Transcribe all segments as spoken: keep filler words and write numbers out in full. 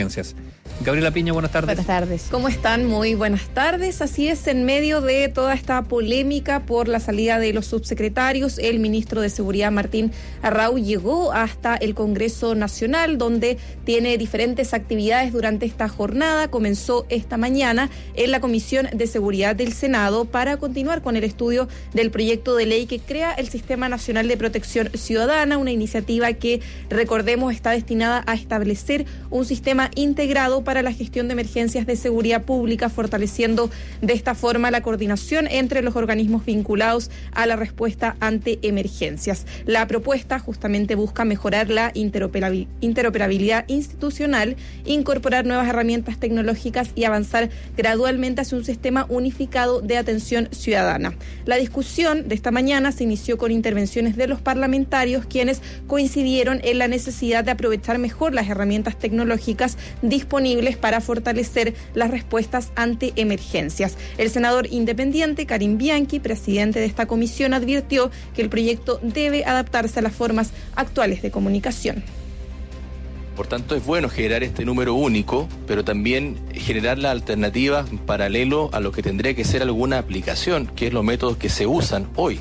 emergencias. Gabriela Piña, buenas tardes. Buenas tardes. ¿Cómo están? Muy buenas tardes. Así es, en medio de toda esta polémica por la salida de los subsecretarios, el ministro de Seguridad, Martín Arrau, llegó hasta el Congreso Nacional, donde tiene diferentes actividades durante esta jornada. Comenzó esta mañana en la Comisión de Seguridad del Senado para continuar con el estudio del proyecto de ley que crea el Sistema Nacional de Protección Ciudadana, una iniciativa que, recordemos, está destinada a establecer un sistema integrado para la gestión de emergencias de seguridad pública, fortaleciendo de esta forma la coordinación entre los organismos vinculados a la respuesta ante emergencias. La propuesta justamente busca mejorar la interoperabilidad institucional, incorporar nuevas herramientas tecnológicas y avanzar gradualmente hacia un sistema unificado de atención ciudadana. La discusión de esta mañana se inició con intervenciones de los parlamentarios, quienes coincidieron en la necesidad de aprovechar mejor las herramientas tecnológicas disponibles para fortalecer las respuestas ante emergencias. El senador independiente Karim Bianchi, presidente de esta comisión, advirtió que el proyecto debe adaptarse a las formas actuales de comunicación. Por tanto, es bueno generar este número único, pero también generar la alternativa en paralelo a lo que tendría que ser alguna aplicación, que es los métodos que se usan hoy.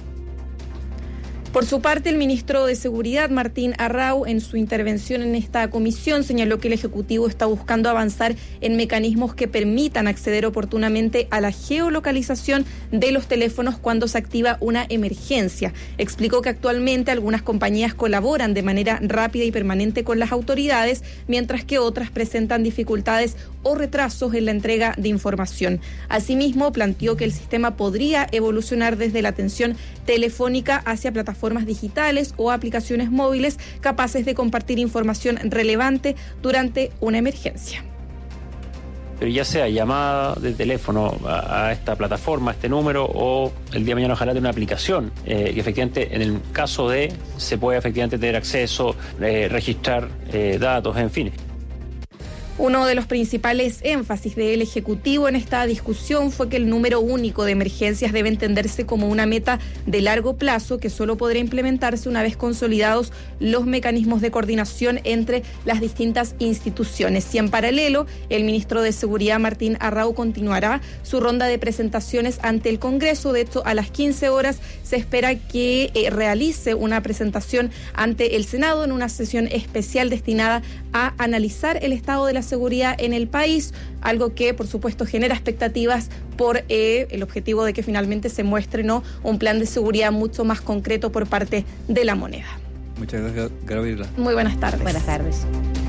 Por su parte, el ministro de Seguridad, Martín Arrau, en su intervención en esta comisión, señaló que el Ejecutivo está buscando avanzar en mecanismos que permitan acceder oportunamente a la geolocalización de los teléfonos cuando se activa una emergencia. Explicó que actualmente algunas compañías colaboran de manera rápida y permanente con las autoridades, mientras que otras presentan dificultades o retrasos en la entrega de información. Asimismo, planteó que el sistema podría evolucionar desde la atención telefónica hacia plataformas digitales o aplicaciones móviles capaces de compartir información relevante durante una emergencia. Pero ya sea llamada de teléfono a, a esta plataforma, a este número, o el día de mañana ojalá de una aplicación, eh, que efectivamente en el caso de se puede efectivamente tener acceso, eh, registrar eh, datos, en fin. Uno de los principales énfasis del Ejecutivo en esta discusión fue que el número único de emergencias debe entenderse como una meta de largo plazo que solo podrá implementarse una vez consolidados los mecanismos de coordinación entre las distintas instituciones. Y en paralelo, el ministro de Seguridad, Martín Arrau, continuará su ronda de presentaciones ante el Congreso. De hecho, a las quince horas se espera que eh, realice una presentación ante el Senado en una sesión especial destinada a analizar el estado de la seguridad en el país, algo que por supuesto genera expectativas por eh, el objetivo de que finalmente se muestre, ¿no?, un plan de seguridad mucho más concreto por parte de la moneda. Muchas gracias, Gabriela. Muy buenas tardes. Buenas tardes.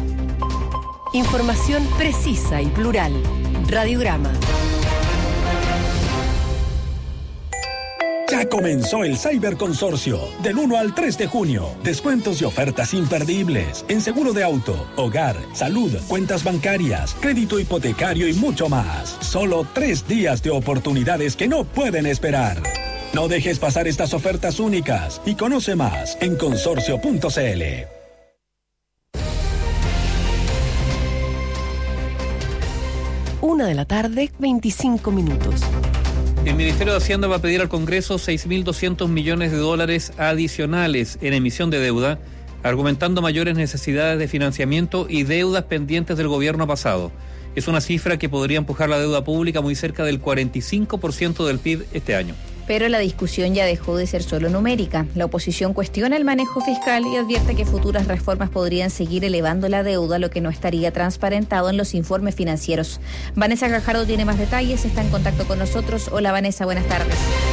Información precisa y plural. Radiograma. Ya comenzó el Cyberconsorcio, del uno al tres de junio. Descuentos y ofertas imperdibles en seguro de auto, hogar, salud, cuentas bancarias, crédito hipotecario y mucho más. Solo tres días de oportunidades que no pueden esperar. No dejes pasar estas ofertas únicas y conoce más en consorcio punto c l. Una de la tarde, veinticinco minutos. El Ministerio de Hacienda va a pedir al Congreso seis mil doscientos millones de dólares adicionales en emisión de deuda, argumentando mayores necesidades de financiamiento y deudas pendientes del gobierno pasado. Es una cifra que podría empujar la deuda pública muy cerca del cuarenta y cinco por ciento del P I B este año. Pero la discusión ya dejó de ser solo numérica. La oposición cuestiona el manejo fiscal y advierte que futuras reformas podrían seguir elevando la deuda, lo que no estaría transparentado en los informes financieros. Vanessa Gajardo tiene más detalles, está en contacto con nosotros. Hola Vanessa, buenas tardes.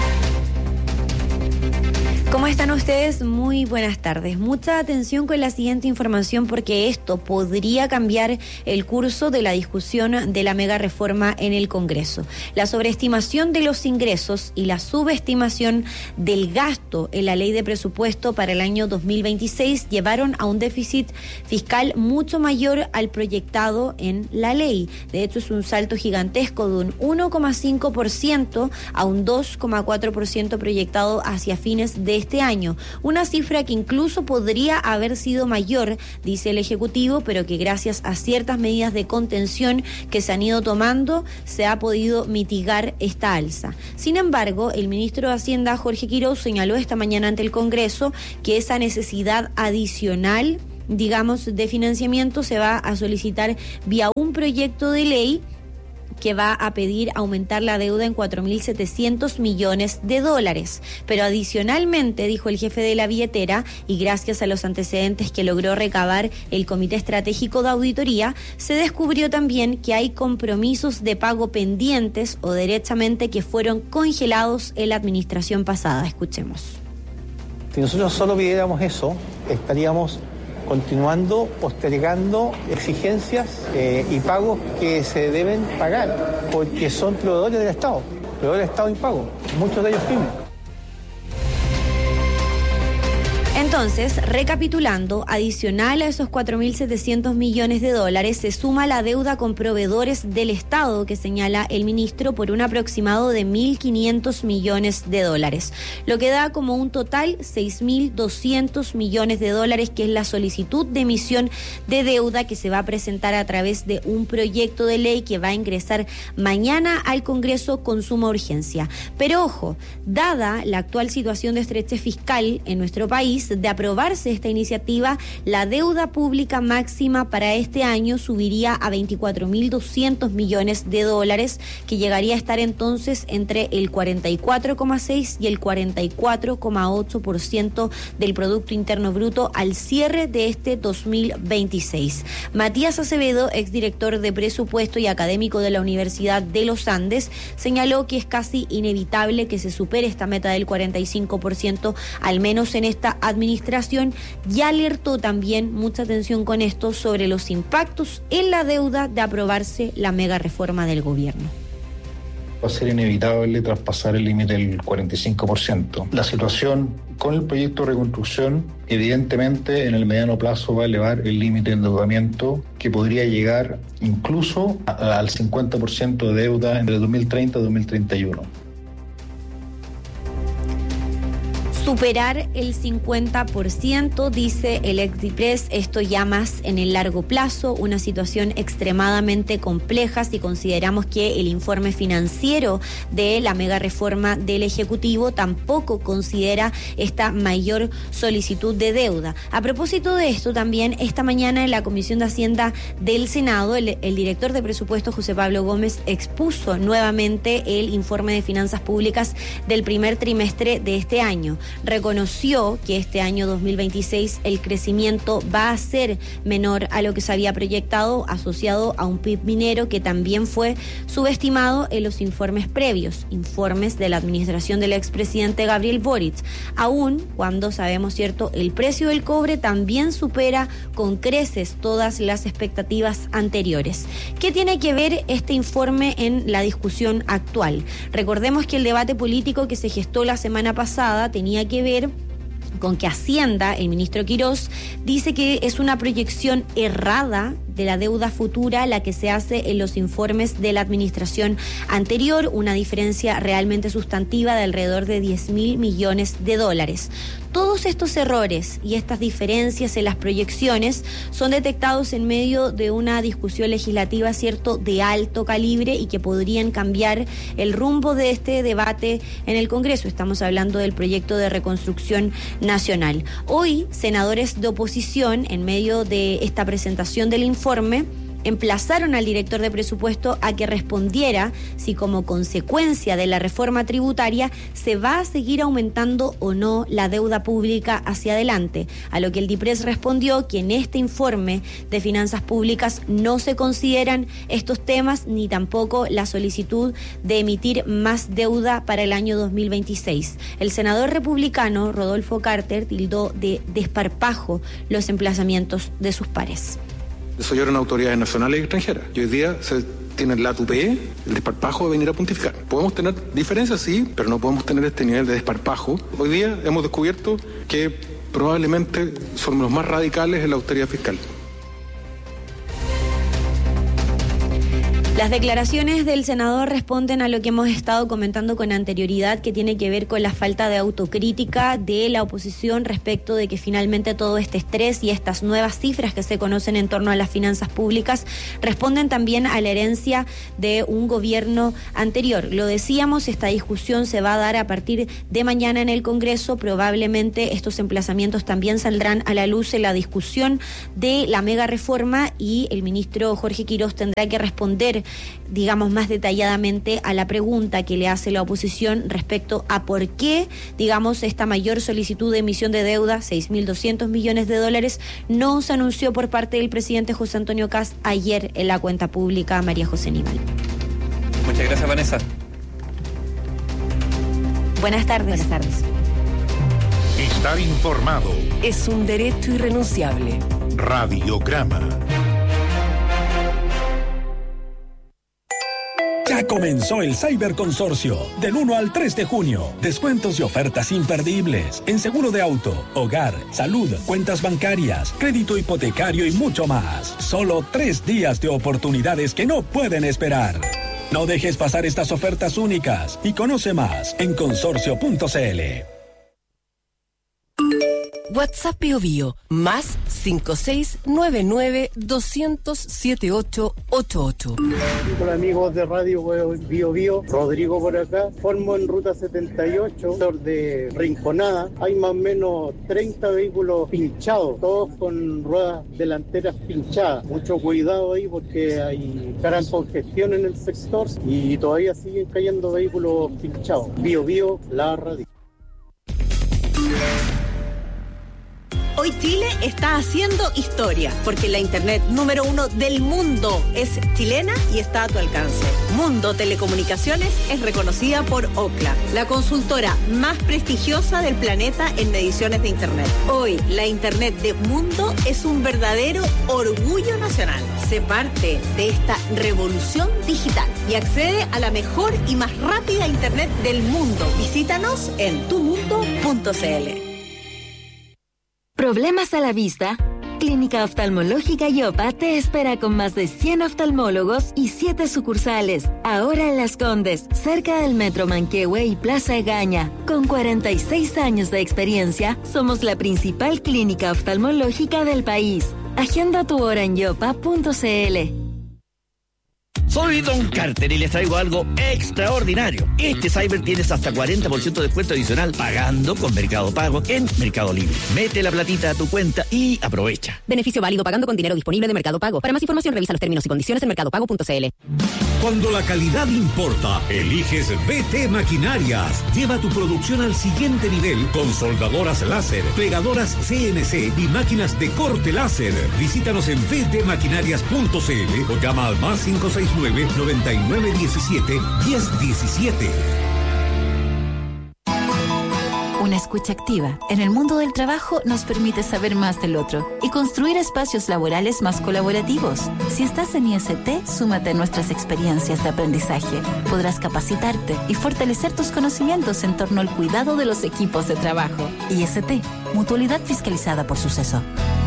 ¿Cómo están ustedes? Muy buenas tardes. Mucha atención con la siguiente información porque esto podría cambiar el curso de la discusión de la mega reforma en el Congreso. La sobreestimación de los ingresos y la subestimación del gasto en la ley de presupuesto para el año dos mil veintiséis llevaron a un déficit fiscal mucho mayor al proyectado en la ley. De hecho, es un salto gigantesco de un uno coma cinco por ciento a un dos coma cuatro por ciento proyectado hacia fines de este año, una cifra que incluso podría haber sido mayor, dice el Ejecutivo, pero que gracias a ciertas medidas de contención que se han ido tomando, se ha podido mitigar esta alza. Sin embargo, el ministro de Hacienda, Jorge Quiroz, señaló esta mañana ante el Congreso que esa necesidad adicional digamos, de financiamiento se va a solicitar vía un proyecto de ley que va a pedir aumentar la deuda en cuatro mil setecientos millones de dólares. Pero adicionalmente, dijo el jefe de la billetera, y gracias a los antecedentes que logró recabar el Comité Estratégico de Auditoría, se descubrió también que hay compromisos de pago pendientes o derechamente que fueron congelados en la administración pasada. Escuchemos. Si nosotros solo pidiéramos eso, estaríamos continuando postergando exigencias eh, y pagos que se deben pagar porque son proveedores del Estado, proveedores del Estado impagos, muchos de ellos pymes. Entonces, recapitulando, adicional a esos cuatro mil setecientos millones de dólares, se suma la deuda con proveedores del Estado que señala el ministro por un aproximado de mil quinientos millones de dólares, lo que da como un total seis mil doscientos millones de dólares, que es la solicitud de emisión de deuda que se va a presentar a través de un proyecto de ley que va a ingresar mañana al Congreso con suma urgencia. Pero ojo, dada la actual situación de estrechez fiscal en nuestro país, de aprobarse esta iniciativa, la deuda pública máxima para este año subiría a veinticuatro mil doscientos millones de dólares, que llegaría a estar entonces entre el cuarenta y cuatro coma seis y el cuarenta y cuatro coma ocho por ciento del Producto Interno Bruto al cierre de este dos mil veintiséis. Matías Acevedo, exdirector de presupuesto y académico de la Universidad de los Andes, señaló que es casi inevitable que se supere esta meta del cuarenta y cinco por ciento, al menos en esta administración, y alertó también, mucha atención con esto, sobre los impactos en la deuda de aprobarse la mega reforma del gobierno. Va a ser inevitable traspasar el límite del cuarenta y cinco por ciento. La situación con el proyecto de reconstrucción, evidentemente, en el mediano plazo va a elevar el límite de endeudamiento, que podría llegar incluso a, al cincuenta por ciento de deuda entre dos mil treinta y dos mil treinta y uno. Superar el cincuenta por ciento, dice el ex-DIPRES, esto ya más en el largo plazo, una situación extremadamente compleja si consideramos que el informe financiero de la mega reforma del Ejecutivo tampoco considera esta mayor solicitud de deuda. A propósito de esto, también esta mañana en la Comisión de Hacienda del Senado, el, el director de presupuesto, José Pablo Gómez, expuso nuevamente el informe de finanzas públicas del primer trimestre de este año. Reconoció que este año dos mil veintiséis el crecimiento va a ser menor a lo que se había proyectado, asociado a un P I B minero que también fue subestimado en los informes previos, informes de la administración del expresidente Gabriel Boric, aún cuando sabemos, cierto, el precio del cobre también supera con creces todas las expectativas anteriores. ¿Qué tiene que ver este informe en la discusión actual? Recordemos que el debate político que se gestó la semana pasada tenía que ver con que Hacienda, el ministro Quirós, dice que es una proyección errada de la deuda futura la que se hace en los informes de la administración anterior, una diferencia realmente sustantiva de alrededor de diez mil millones de dólares. Todos estos errores y estas diferencias en las proyecciones son detectados en medio de una discusión legislativa, cierto, de alto calibre y que podrían cambiar el rumbo de este debate en el Congreso. Estamos hablando del proyecto de reconstrucción nacional. Hoy, senadores de oposición, en medio de esta presentación del informe, emplazaron al director de presupuesto a que respondiera si como consecuencia de la reforma tributaria se va a seguir aumentando o no la deuda pública hacia adelante, a lo que el DIPRES respondió que en este informe de finanzas públicas no se consideran estos temas ni tampoco la solicitud de emitir más deuda para el año dos mil veintiséis. El senador republicano Rodolfo Carter tildó de desparpajo los emplazamientos de sus pares. Eso ya eran autoridades nacionales y extranjeras. Y hoy día se tiene la tupé, el desparpajo de venir a pontificar. Podemos tener diferencias, sí, pero no podemos tener este nivel de desparpajo. Hoy día hemos descubierto que probablemente son los más radicales en la austeridad fiscal. Las declaraciones del senador responden a lo que hemos estado comentando con anterioridad, que tiene que ver con la falta de autocrítica de la oposición respecto de que finalmente todo este estrés y estas nuevas cifras que se conocen en torno a las finanzas públicas responden también a la herencia de un gobierno anterior. Lo decíamos, esta discusión se va a dar a partir de mañana en el Congreso. Probablemente estos emplazamientos también saldrán a la luz en la discusión de la mega reforma y el ministro Jorge Quirós tendrá que responder, digamos, más detalladamente a la pregunta que le hace la oposición respecto a por qué, digamos, esta mayor solicitud de emisión de deuda, seis mil doscientos millones de dólares, no se anunció por parte del presidente José Antonio Kast ayer en la cuenta pública. María José Nivel. Muchas gracias, Vanessa. Buenas tardes. Buenas tardes. Estar informado es un derecho irrenunciable. Radiograma. Ya comenzó el Cyberconsorcio. Del uno al tres de junio. Descuentos y ofertas imperdibles en seguro de auto, hogar, salud, cuentas bancarias, crédito hipotecario y mucho más. Solo tres días de oportunidades que no pueden esperar. No dejes pasar estas ofertas únicas y conoce más en consorcio punto c l. WhatsApp Bio Bio, más cinco seis nueve nueve dos cero cero siete ocho ocho ocho. Hola amigos de Radio Bio Bio, Rodrigo por acá. Formo en ruta setenta y ocho, de Rinconada. Hay más o menos treinta vehículos pinchados, todos con ruedas delanteras pinchadas. Mucho cuidado ahí porque hay gran congestión en el sector y todavía siguen cayendo vehículos pinchados. Bio Bio, la radio. Hoy Chile está haciendo historia, porque la internet número uno del mundo es chilena y está a tu alcance. Mundo Telecomunicaciones es reconocida por Ookla, la consultora más prestigiosa del planeta en mediciones de internet. Hoy, la internet de Mundo es un verdadero orgullo nacional. Sé parte de esta revolución digital y accede a la mejor y más rápida internet del mundo. Visítanos en tu mundo punto c l. ¿Problemas a la vista? Clínica Oftalmológica Yopa te espera con más de cien oftalmólogos y siete sucursales. Ahora en Las Condes, cerca del Metro Manquehue y Plaza Egaña. Con cuarenta y seis años de experiencia, somos la principal clínica oftalmológica del país. Agenda tu hora en yopa punto c l. Soy Don Carter y les traigo algo extraordinario. Este Cyber tienes hasta cuarenta por ciento de descuento adicional pagando con Mercado Pago en Mercado Libre. Mete la platita a tu cuenta y aprovecha. Beneficio válido pagando con dinero disponible de Mercado Pago. Para más información revisa los términos y condiciones en mercado pago punto c l. Cuando la calidad importa, eliges B T Maquinarias. Lleva tu producción al siguiente nivel con soldadoras láser, pegadoras C N C y máquinas de corte láser. Visítanos en b t maquinarias punto c l o llama al más cinco seis nueve, noventa y nueve diecisiete, diez diecisiete. Una escucha activa en el mundo del trabajo nos permite saber más del otro y construir espacios laborales más colaborativos. Si estás en I S T, súmate a nuestras experiencias de aprendizaje. Podrás capacitarte y fortalecer tus conocimientos en torno al cuidado de los equipos de trabajo. I S T, Mutualidad Fiscalizada por Suceso.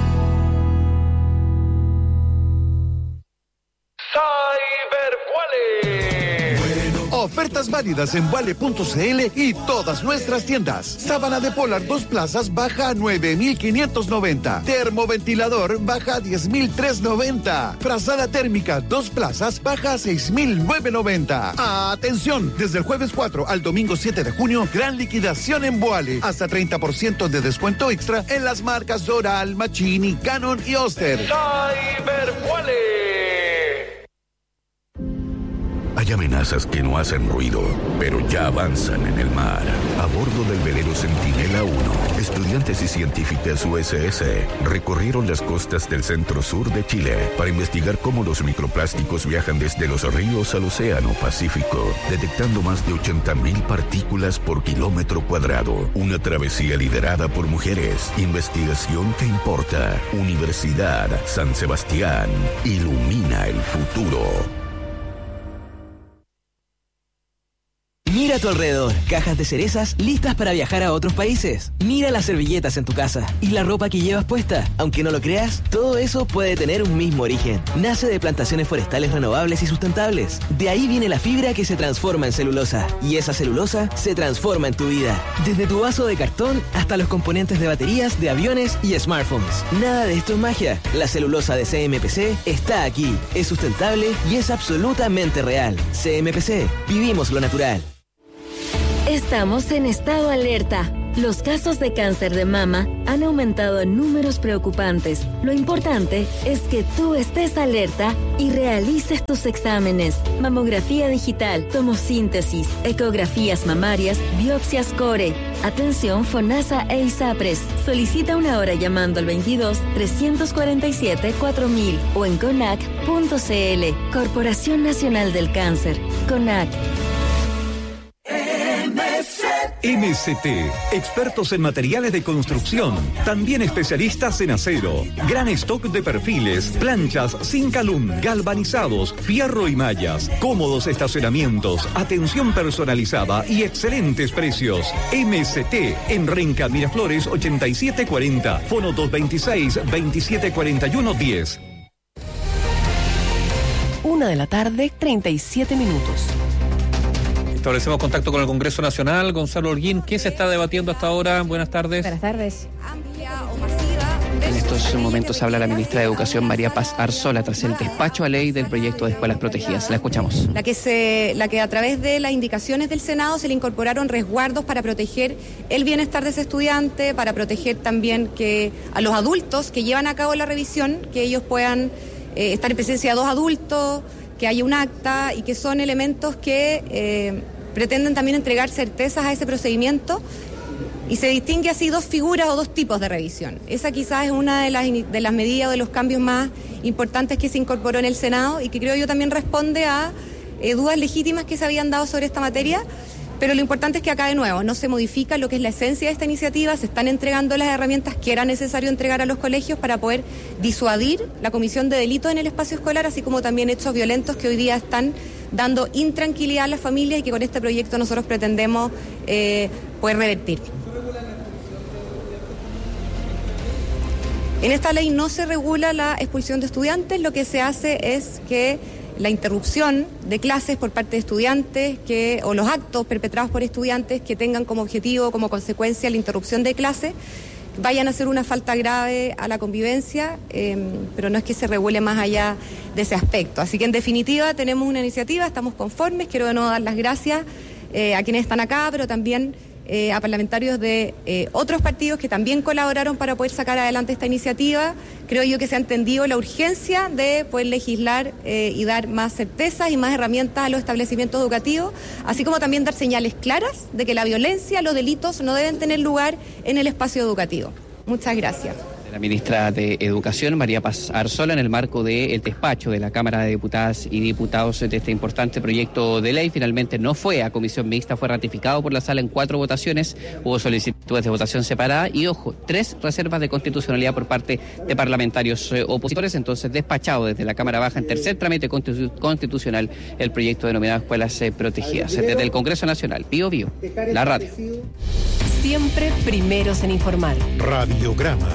Ofertas válidas en Vale punto c l y todas nuestras tiendas. Sábana de Polar dos plazas baja a nueve mil quinientos noventa. Termoventilador baja a diez mil trescientos noventa. Frazada térmica dos plazas baja a seis mil novecientos noventa. Atención, desde el jueves cuatro al domingo siete de junio, gran liquidación en Boale. Hasta treinta por ciento de descuento extra en las marcas Doral, Machini, Canon y Oster. Cyberboale. Hay amenazas que no hacen ruido, pero ya avanzan en el mar. A bordo del velero Centinela uno, estudiantes y científicas U S S recorrieron las costas del centro-sur de Chile para investigar cómo los microplásticos viajan desde los ríos al Océano Pacífico, detectando más de ochenta mil partículas por kilómetro cuadrado. Una travesía liderada por mujeres. Investigación que importa. Universidad San Sebastián. Ilumina el futuro. Mira Mira a tu alrededor, cajas de cerezas listas para viajar a otros países. Mira las servilletas en tu casa y la ropa que llevas puesta. Aunque no lo creas, todo eso puede tener un mismo origen. Nace de plantaciones forestales renovables y sustentables. De ahí viene la fibra que se transforma en celulosa. Y esa celulosa se transforma en tu vida. Desde tu vaso de cartón hasta los componentes de baterías, de aviones y smartphones. Nada de esto es magia. La celulosa de C M P C está aquí. Es sustentable y es absolutamente real. C M P C. Vivimos lo natural. Estamos en estado alerta. Los casos de cáncer de mama han aumentado en números preocupantes. Lo importante es que tú estés alerta y realices tus exámenes. Mamografía digital, tomosíntesis, ecografías mamarias, biopsias core. Atención FONASA e ISAPRES. Solicita una hora llamando al veintidós, trescientos cuarenta y siete, cuatro mil o en conac punto c l. Corporación Nacional del Cáncer. CONAC. M C T, expertos en materiales de construcción, también especialistas en acero, gran stock de perfiles, planchas, Zincalum, galvanizados, fierro y mallas, cómodos estacionamientos, atención personalizada y excelentes precios. M C T en Renca Miraflores ochenta y siete cuarenta, fono dos veintiséis, veintisiete cuarenta y uno diez. Una de la tarde, treinta y siete minutos. Establecemos contacto con el Congreso Nacional. Gonzalo Holguín, ¿qué se está debatiendo hasta ahora? Buenas tardes. Buenas tardes. En estos momentos habla la ministra de Educación, María Paz Arzola, tras el despacho a ley del proyecto de escuelas protegidas. La escuchamos. La que, se, la que a través de las indicaciones del Senado se le incorporaron resguardos para proteger el bienestar de ese estudiante, para proteger también que a los adultos que llevan a cabo la revisión, que ellos puedan eh, estar en presencia de dos adultos, que haya un acta y que son elementos que eh, pretenden también entregar certezas a ese procedimiento. Y se distingue así dos figuras o dos tipos de revisión. Esa quizás es una de las, de las medidas o de los cambios más importantes que se incorporó en el Senado y que creo yo también responde a eh, dudas legítimas que se habían dado sobre esta materia. Pero lo importante es que acá de nuevo no se modifica lo que es la esencia de esta iniciativa, se están entregando las herramientas que era necesario entregar a los colegios para poder disuadir la comisión de delitos en el espacio escolar, así como también hechos violentos que hoy día están dando intranquilidad a las familias y que con este proyecto nosotros pretendemos eh, poder revertir. En esta ley no se regula la expulsión de estudiantes, lo que se hace es que la interrupción de clases por parte de estudiantes que, o los actos perpetrados por estudiantes que tengan como objetivo, como consecuencia la interrupción de clases, vayan a ser una falta grave a la convivencia, eh, pero no es que se regule más allá de ese aspecto. Así que en definitiva tenemos una iniciativa, estamos conformes, quiero de nuevo dar las gracias eh, a quienes están acá, pero también Eh, a parlamentarios de eh, otros partidos que también colaboraron para poder sacar adelante esta iniciativa. Creo yo que se ha entendido la urgencia de poder legislar eh, y dar más certezas y más herramientas a los establecimientos educativos, así como también dar señales claras de que la violencia, los delitos no deben tener lugar en el espacio educativo. Muchas gracias. La ministra de Educación, María Paz Arzola, en el marco del despacho de la Cámara de Diputadas y Diputados de este importante proyecto de ley. Finalmente no fue a comisión mixta, fue ratificado por la sala en cuatro votaciones, hubo solicitudes de votación separada y, ojo, tres reservas de constitucionalidad por parte de parlamentarios eh, opositores, entonces despachado desde la Cámara Baja en tercer trámite constitu- constitucional el proyecto denominado Escuelas eh, Protegidas. Desde el Congreso Nacional, Bío Bío, la radio. Siempre primeros en informar. Radiograma.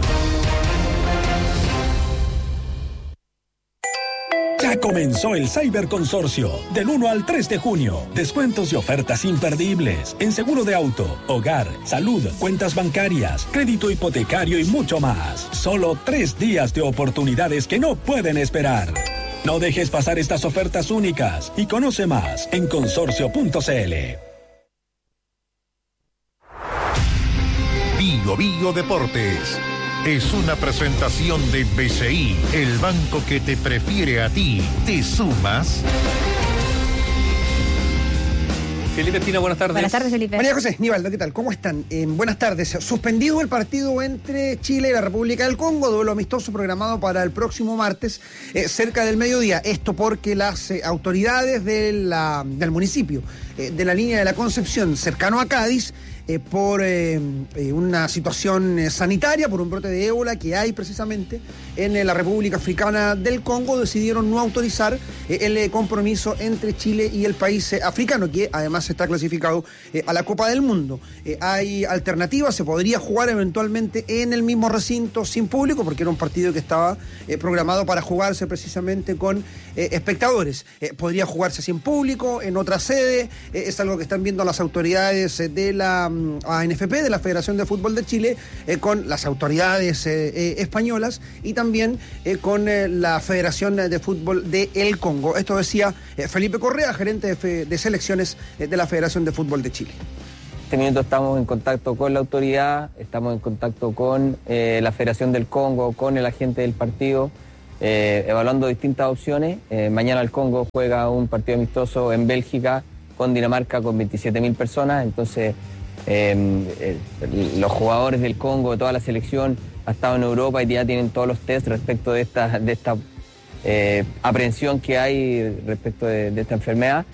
Ya comenzó el Cyberconsorcio. Del uno al tres de junio. Descuentos y ofertas imperdibles. En seguro de auto, hogar, salud, cuentas bancarias, crédito hipotecario y mucho más. Solo tres días de oportunidades que no pueden esperar. No dejes pasar estas ofertas únicas y conoce más en consorcio punto c l. Bio Bio Deportes. Es una presentación de B C I, el banco que te prefiere a ti. ¿Te sumas? Felipe Espina, buenas tardes. Buenas tardes, Felipe. María José, Nivaldo, ¿qué tal? ¿Cómo están? Eh, buenas tardes. Suspendido el partido entre Chile y la República del Congo, duelo amistoso programado para el próximo martes, eh, cerca del mediodía. Esto porque las eh, autoridades de la, del municipio, eh, de la línea de la Concepción, cercano a Cádiz, eh, por eh, eh, una situación eh, sanitaria, por un brote de ébola que hay precisamente en eh, la República Africana del Congo, decidieron no autorizar eh, el eh, compromiso entre Chile y el país eh, africano, que además está clasificado eh, a la Copa del Mundo. Eh, hay alternativas, se podría jugar eventualmente en el mismo recinto sin público, porque era un partido que estaba eh, programado para jugarse precisamente con eh, espectadores. Eh, podría jugarse sin público, en otra sede, eh, es algo que están viendo las autoridades eh, de la um, A N F P, de la Federación de Fútbol de Chile, eh, con las autoridades eh, eh, españolas y también eh, con eh, la Federación de Fútbol de El Congo. Esto decía eh, Felipe Correa, gerente de, fe, de selecciones eh, de la Federación de Fútbol de Chile. En este minuto estamos en contacto con la autoridad, estamos en contacto con eh, la Federación del Congo, con el agente del partido, eh, evaluando distintas opciones. Eh, mañana el Congo juega un partido amistoso en Bélgica con Dinamarca con veintisiete mil personas, entonces eh, eh, los jugadores del Congo, toda la selección ha estado en Europa y ya tienen todos los test respecto de esta, de esta eh, aprehensión que hay respecto de, de esta enfermedad.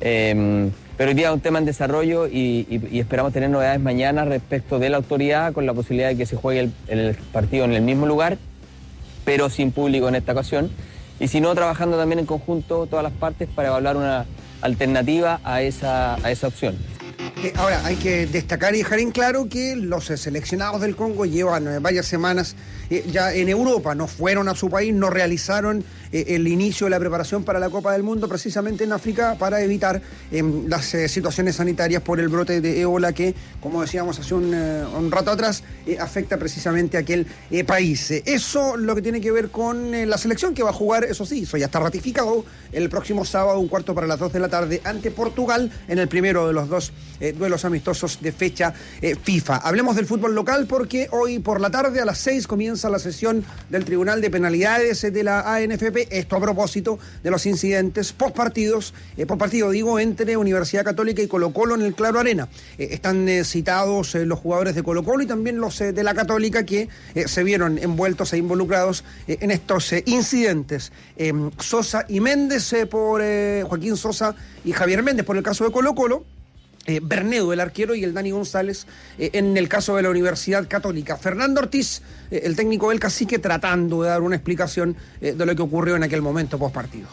Eh, pero hoy día es un tema en desarrollo y, y, y esperamos tener novedades mañana respecto de la autoridad, con la posibilidad de que se juegue el, el partido en el mismo lugar, pero sin público en esta ocasión, y si no, trabajando también en conjunto todas las partes para evaluar una alternativa a esa, a esa opción. Eh, ahora, hay que destacar y dejar en claro que los eh, seleccionados del Congo llevan eh, varias semanas eh, ya en Europa, no fueron a su país, no realizaron eh, el inicio de la preparación para la Copa del Mundo precisamente en África para evitar eh, las eh, situaciones sanitarias por el brote de ébola que, como decíamos hace un, eh, un rato atrás, eh, afecta precisamente a aquel eh, país. Eh, eso lo que tiene que ver con eh, la selección que va a jugar, eso sí, eso ya está ratificado, el próximo sábado, un cuarto para las dos de la tarde, ante Portugal, en el primero de los dos eh, duelos amistosos de fecha eh, FIFA. Hablemos del fútbol local porque hoy por la tarde a las seis comienza la sesión del Tribunal de Penalidades eh, de la A N F P, esto a propósito de los incidentes post partidos, eh, post partido digo, entre Universidad Católica y Colo Colo en el Claro Arena. Eh, están eh, citados eh, los jugadores de Colo Colo y también los eh, de la Católica que eh, se vieron envueltos e involucrados eh, en estos eh, incidentes. Eh, Sosa y Méndez eh, por eh, Joaquín Sosa y Javier Méndez por el caso de Colo Colo. Eh, Bernedo, el arquero, y el Dani González eh, en el caso de la Universidad Católica. Fernando Ortiz, eh, el técnico del Cacique, tratando de dar una explicación eh, de lo que ocurrió en aquel momento post partido.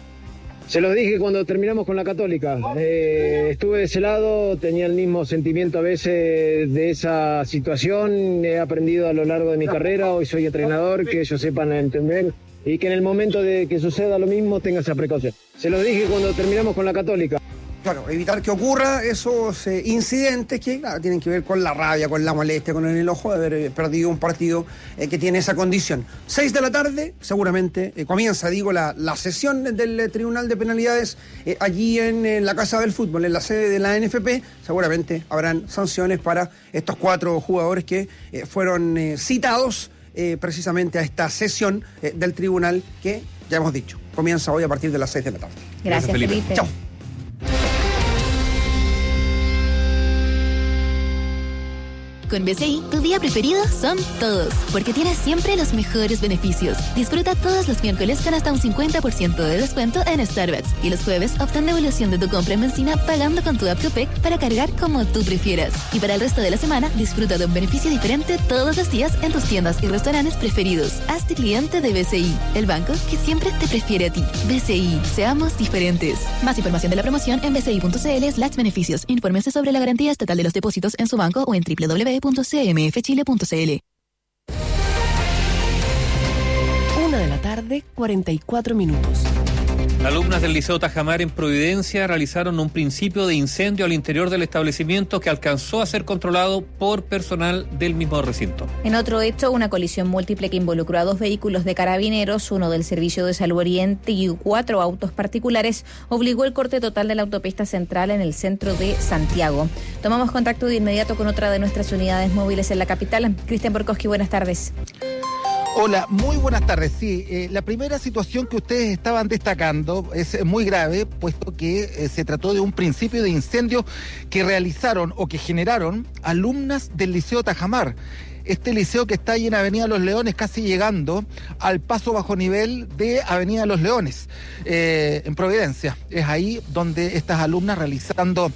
Se los dije cuando terminamos con la Católica. Eh, estuve de ese lado, tenía el mismo sentimiento a veces de esa situación. He aprendido a lo largo de mi carrera, hoy soy entrenador, que ellos sepan entender y que en el momento de que suceda lo mismo tenga esa precaución. Se los dije cuando terminamos con la Católica. Claro, evitar que ocurra esos eh, incidentes que claro, tienen que ver con la rabia, con la molestia, con el enojo de haber eh, perdido un partido eh, que tiene esa condición. Seis de la tarde, seguramente, eh, comienza, digo, la, la sesión del eh, Tribunal de Penalidades eh, allí en, en la Casa del Fútbol, en la sede de la A N F P. Seguramente habrán sanciones para estos cuatro jugadores que eh, fueron eh, citados eh, precisamente a esta sesión eh, del Tribunal que, ya hemos dicho, comienza hoy a partir de las seis de la tarde. Gracias, Gracias Felipe. Felipe. Chao. Con B C I, tu día preferido son todos, porque tienes siempre los mejores beneficios. Disfruta todos los miércoles con hasta un cincuenta por ciento de descuento en Starbucks y los jueves obtén devolución de tu compra en benzina pagando con tu app Copec para cargar como tú prefieras. Y para el resto de la semana, disfruta de un beneficio diferente todos los días en tus tiendas y restaurantes preferidos. Hazte cliente de B C I, el banco que siempre te prefiere a ti. B C I, seamos diferentes. Más información de la promoción en bci.cl slash beneficios. Infórmese sobre la garantía estatal de los depósitos en su banco o en doble u doble u doble u punto c m f chile punto c l. Una de la tarde, cuarenta y cuatro minutos. Alumnas del Liceo Tajamar en Providencia realizaron un principio de incendio al interior del establecimiento que alcanzó a ser controlado por personal del mismo recinto. En otro hecho, una colisión múltiple que involucró a dos vehículos de carabineros, uno del Servicio de Salud Oriente y cuatro autos particulares, obligó el corte total de la autopista central en el centro de Santiago. Tomamos contacto de inmediato con otra de nuestras unidades móviles en la capital. Cristian Borkowski, buenas tardes. Hola, muy buenas tardes. Sí, eh, la primera situación que ustedes estaban destacando es muy grave, puesto que eh, se trató de un principio de incendio que realizaron o que generaron alumnas del Liceo Tajamar. Este liceo que está ahí en Avenida Los Leones, casi llegando al paso bajo nivel de Avenida Los Leones, eh, en Providencia. Es ahí donde estas alumnas realizando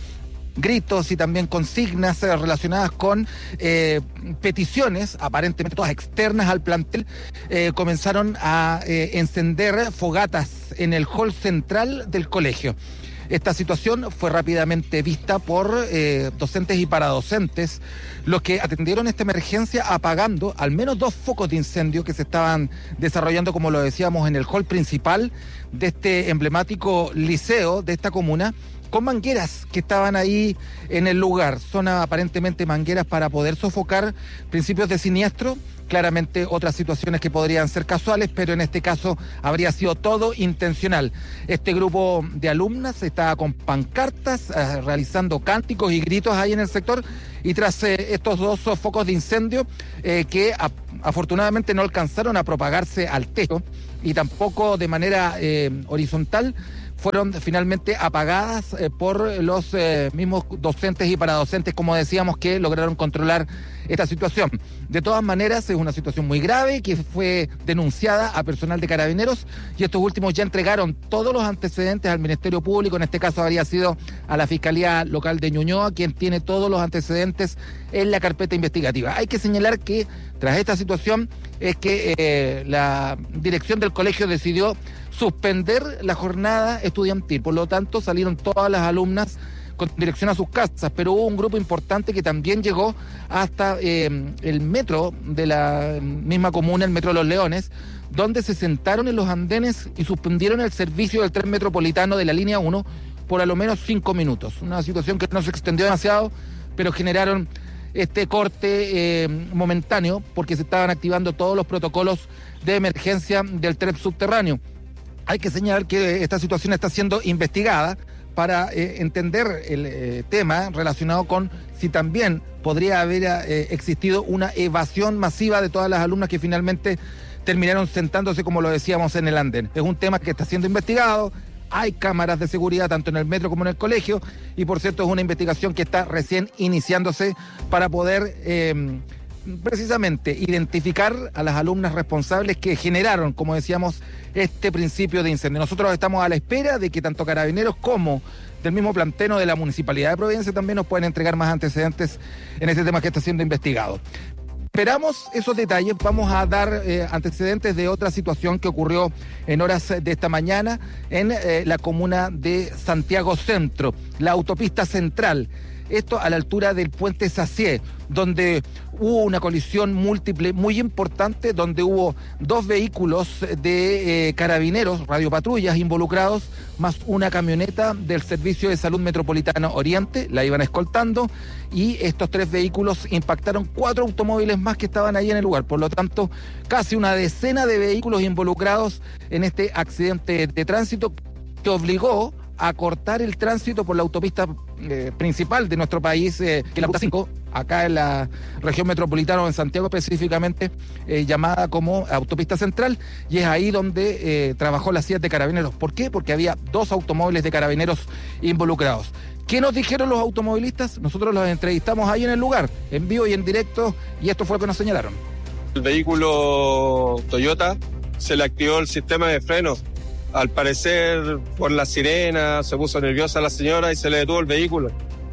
gritos y también consignas eh, relacionadas con eh, peticiones, aparentemente todas externas al plantel, eh, comenzaron a eh, encender fogatas en el hall central del colegio. Esta situación fue rápidamente vista por eh, docentes y paradocentes, los que atendieron esta emergencia apagando al menos dos focos de incendio que se estaban desarrollando, como lo decíamos, en el hall principal de este emblemático liceo de esta comuna, con mangueras que estaban ahí en el lugar. Son aparentemente mangueras para poder sofocar principios de siniestro. Claramente otras situaciones que podrían ser casuales, pero en este caso habría sido todo intencional. Este grupo de alumnas estaba con pancartas, eh, realizando cánticos y gritos ahí en el sector, y tras eh, estos dos focos de incendio eh, que a, afortunadamente no alcanzaron a propagarse al techo y tampoco de manera eh, horizontal, fueron finalmente apagadas eh, por los eh, mismos docentes y paradocentes, como decíamos, que lograron controlar esta situación. De todas maneras, es una situación muy grave que fue denunciada a personal de Carabineros, y estos últimos ya entregaron todos los antecedentes al Ministerio Público. En este caso habría sido a la Fiscalía Local de Ñuñoa, quien tiene todos los antecedentes en la carpeta investigativa. Hay que señalar que tras esta situación es que eh, la dirección del colegio decidió suspender la jornada estudiantil. Por lo tanto, salieron todas las alumnas con dirección a sus casas, pero hubo un grupo importante que también llegó hasta eh, el metro de la misma comuna, el Metro de los Leones, donde se sentaron en los andenes y suspendieron el servicio del tren metropolitano de la línea uno por a lo menos cinco minutos. Una situación que no se extendió demasiado, pero generaron este corte eh, momentáneo porque se estaban activando todos los protocolos de emergencia del tren subterráneo. Hay que señalar que esta situación está siendo investigada para eh, entender el eh, tema relacionado con si también podría haber eh, existido una evasión masiva de todas las alumnas que finalmente terminaron sentándose, como lo decíamos, en el andén. Es un tema que está siendo investigado, hay cámaras de seguridad tanto en el metro como en el colegio, y por cierto es una investigación que está recién iniciándose para poder eh, precisamente identificar a las alumnas responsables que generaron, como decíamos, este principio de incendio. Nosotros estamos a la espera de que tanto Carabineros como del mismo planteno de la Municipalidad de Providencia también nos puedan entregar más antecedentes en este tema que está siendo investigado. Esperamos esos detalles. Vamos a dar eh, antecedentes de otra situación que ocurrió en horas de esta mañana en eh, la comuna de Santiago Centro, la autopista central. Esto a la altura del puente Sacié, donde hubo una colisión múltiple muy importante, donde hubo dos vehículos de eh, carabineros, radiopatrullas involucrados, más una camioneta del Servicio de Salud Metropolitano Oriente, la iban escoltando, y estos tres vehículos impactaron cuatro automóviles más que estaban ahí en el lugar. Por lo tanto, casi una decena de vehículos involucrados en este accidente de tránsito que obligó a cortar el tránsito por la autopista eh, principal de nuestro país, eh, que es la Ruta cinco, acá en la región metropolitana, o en Santiago específicamente, eh, llamada como Autopista Central, y es ahí donde eh, trabajó la C I A T de Carabineros. ¿Por qué? Porque había dos automóviles de Carabineros involucrados. ¿Qué nos dijeron los automovilistas? Nosotros los entrevistamos ahí en el lugar, en vivo y en directo, y esto fue lo que nos señalaron. El vehículo Toyota se le activó el sistema de frenos. Al parecer, por la sirena, se puso nerviosa la señora y se le detuvo el vehículo,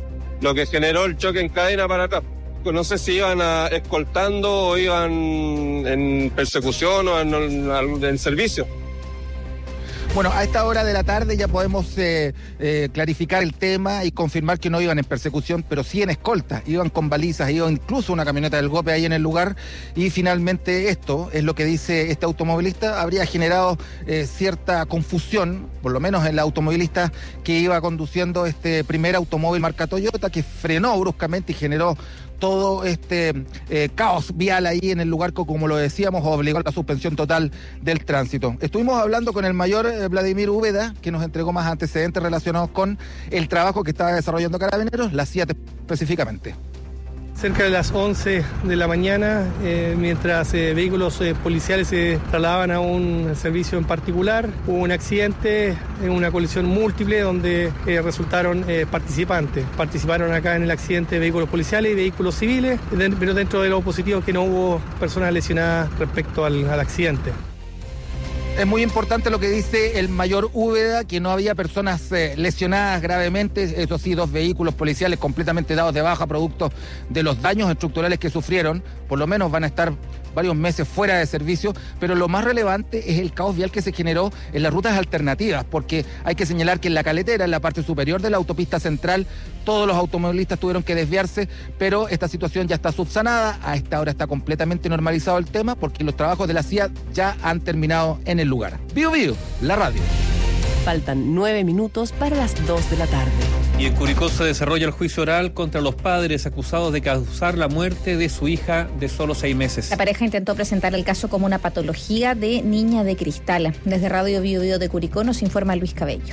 lo que generó el choque en cadena para atrás. No sé si iban a, escoltando o iban en persecución o en, en, en servicio. Bueno, a esta hora de la tarde ya podemos eh, eh, clarificar el tema y confirmar que no iban en persecución, pero sí en escolta, iban con balizas, iban incluso una camioneta del golpe ahí en el lugar, y finalmente esto es lo que dice este automovilista, habría generado eh, cierta confusión, por lo menos en la automovilista que iba conduciendo este primer automóvil marca Toyota, que frenó bruscamente y generó todo este eh, caos vial ahí en el lugar, como lo decíamos, obligó a la suspensión total del tránsito. Estuvimos hablando con el mayor eh, Vladimir Úbeda, que nos entregó más antecedentes relacionados con el trabajo que estaba desarrollando Carabineros, la C I A T específicamente. Cerca de las once de la mañana, eh, mientras eh, vehículos eh, policiales se trasladaban a un servicio en particular, hubo un accidente, en una colisión múltiple donde eh, resultaron eh, participantes. Participaron acá en el accidente vehículos policiales y vehículos civiles, pero dentro de lo positivo que no hubo personas lesionadas respecto al, al accidente. Es muy importante lo que dice el mayor Úbeda, que no había personas eh, lesionadas gravemente, eso sí, dos vehículos policiales completamente dados de baja producto de los daños estructurales que sufrieron, por lo menos van a estar varios meses fuera de servicio, pero lo más relevante es el caos vial que se generó en las rutas alternativas, porque hay que señalar que en la Caletera, en la parte superior de la autopista central, todos los automovilistas tuvieron que desviarse, pero esta situación ya está subsanada, a esta hora está completamente normalizado el tema, porque los trabajos de la C I A ya han terminado en el lugar. Bio Bio, la radio. Faltan nueve minutos para las dos de la tarde. Y en Curicó se desarrolla el juicio oral contra los padres acusados de causar la muerte de su hija de solo seis meses. La pareja intentó presentar el caso como una patología de niña de cristal. Desde Radio Bio Bio de Curicó nos informa Luis Cabello.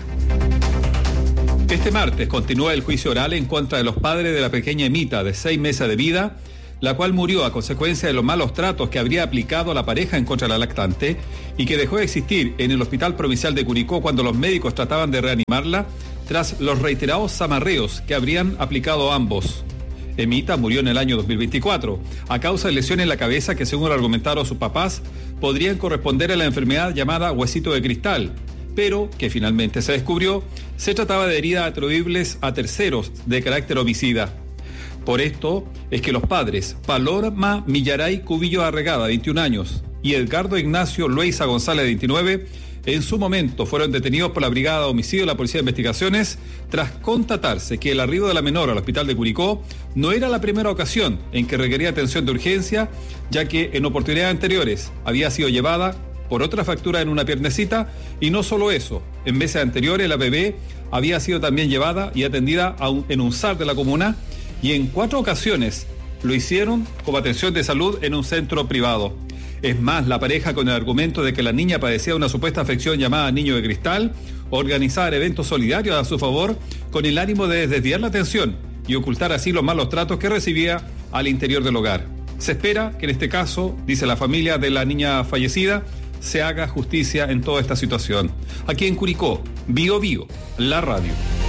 Este martes continúa el juicio oral en contra de los padres de la pequeña Emita, de seis meses de vida, la cual murió a consecuencia de los malos tratos que habría aplicado la pareja en contra de la lactante y que dejó de existir en el Hospital Provincial de Curicó cuando los médicos trataban de reanimarla tras los reiterados zamarreos que habrían aplicado ambos. Emita murió en el año dos mil veinticuatro a causa de lesiones en la cabeza que, según argumentaron sus papás, podrían corresponder a la enfermedad llamada huesito de cristal, pero que finalmente se descubrió se trataba de heridas atribuibles a terceros de carácter homicida. Por esto es que los padres Paloma Millaray Cubillo Arregada, veintiún años, y Edgardo Ignacio Luisa González, veintinueve, en su momento fueron detenidos por la Brigada de Homicidio de la Policía de Investigaciones tras constatarse que el arribo de la menor al hospital de Curicó no era la primera ocasión en que requería atención de urgencia, ya que en oportunidades anteriores había sido llevada por otra fractura en una piernecita, y no solo eso, en meses anteriores la bebé había sido también llevada y atendida a un, en un S A R de la comuna, y en cuatro ocasiones lo hicieron como atención de salud en un centro privado. Es más, la pareja, con el argumento de que la niña padecía una supuesta afección llamada niño de cristal, organizar eventos solidarios a su favor con el ánimo de desviar la atención y ocultar así los malos tratos que recibía al interior del hogar. Se espera que en este caso, dice la familia de la niña fallecida, se haga justicia en toda esta situación. Aquí en Curicó, Bio Bio, la radio.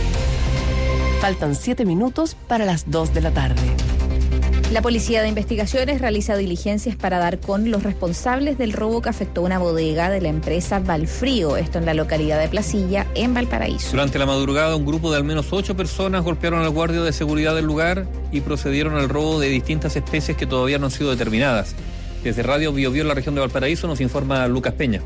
Faltan siete minutos para las dos de la tarde. La Policía de Investigaciones realiza diligencias para dar con los responsables del robo que afectó una bodega de la empresa Valfrío, esto en la localidad de Placilla, en Valparaíso. Durante la madrugada, un grupo de al menos ocho personas golpearon al guardia de seguridad del lugar y procedieron al robo de distintas especies que todavía no han sido determinadas. Desde Radio Bio Bio en la región de Valparaíso nos informa Lucas Peña.